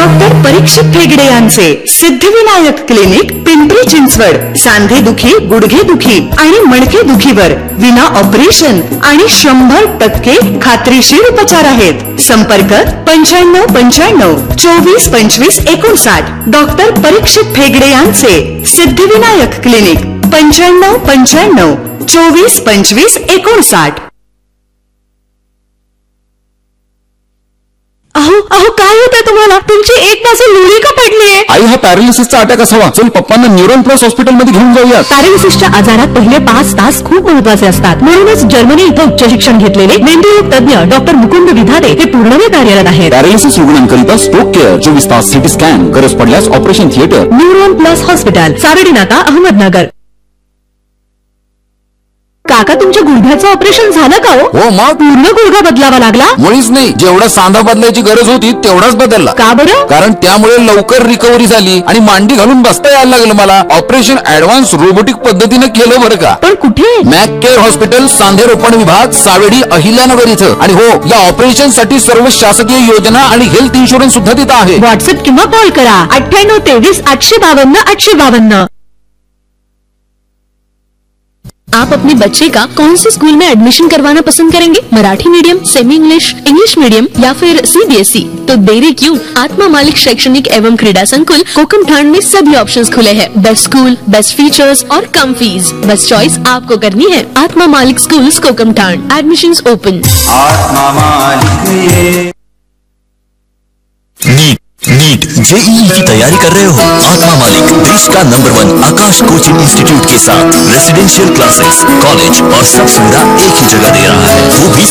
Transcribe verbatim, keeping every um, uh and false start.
Doctor परीक्षित हेगडे यांचे Siddhivinayak clinic Pimpri Chinchwad सांधे दुखी, गुडघे दुखी आणि मणके दुखीवर विना ऑपरेशन आणि शंभर टक्के खात्रीशीर उपचार आहेत. संपर्क पंच्याण्णव पंच्याण्णव चोवीस पंचवीस एकोणसाठ. डॉक्टर परीक्षित हेगडे यांचे सिद्धिविनायक क्लिनिक पंच्याण्णव पंच्याण्णव चोवीस पंचवीस एकोणसाठ. अहो अहो काय होतंय तुम्हाला? तुमची एक बाजू लुळी का पडलीये? आई, हा पॅरालिसिसचा अटॅक असावा. चल पप्पांना न्यूरॉन प्लस हॉस्पिटल मध्ये घेऊन जाऊया. पॅरालिसिसच्या आजारात पहिले पाच तास खूप महत्वाचे असतात. म्हणूनच जर्मनी इथं उच्च शिक्षण घेतलेले मेंदूरोग तज्ञ डॉक्टर मुकुंद विधाते हे पूर्णवेळ कार्यरत आहेत. पॅरालिसिस रुग्णांकरिता स्ट्रोक केअर, चोवीस तास सिटी स्कॅन, गरज पडल्यास operation theatre. Neuron plus hospital, Savedi नाका, अहमदनगर. काका, तुमच्या गुडघ्याचं ऑपरेशन झालं का हो? हो मग पूर्ण गुडघा बदलावा लागला? मुळीच नाही, जेवढा सांधा बदलायची गरज होती तेवढाच बदलला. का बरं? कारण त्यामुळे लवकर रिकव्हरी झाली आणि मांडी घालून बसता यायला लागलं मला. ऑपरेशन ऍडव्हान्स रोबोटिक पद्धतीने केलं बरं का. पण कुठे? मॅक केअर हॉस्पिटल, सांधे रोपण विभाग, सावेडी, अहिल्यानगर इथं. आणि हो, या ऑपरेशन साठी सर्व शासकीय योजना आणि हेल्थ इन्शुरन्स सुद्धा तिथं आहे. व्हॉट्सअप किंवा कॉल करा अठ्ठ्याण्णव तेवीस आठशे बावन्न आठशे बावन्न. आप अपने बच्चे का कौन से स्कूल में एडमिशन करवाना पसंद करेंगे? Marathi medium, semi English, English medium या फिर सीबीएसई? तो देरी क्यों? आत्मा मालिक शैक्षणिक एवं क्रीड़ा संकुल कोकमठाण में सभी ऑप्शंस खुले हैं. बेस्ट स्कूल, बेस्ट फीचर्स और कम फीस. बस चॉइस आपको करनी है. आत्मा मालिक स्कूल्स कोकमठाण. Admissions open. आत्मा मालिक. नीट नीट जेईई की तैयारी कर रहे हो? आत्मा मालिक देश का नंबर वन आकाश कोचिंग इंस्टीट्यूट के साथ रेसिडेंशियल क्लासेस, कॉलेज और सब सुविधा एक ही जगह दे रहा है, वो भी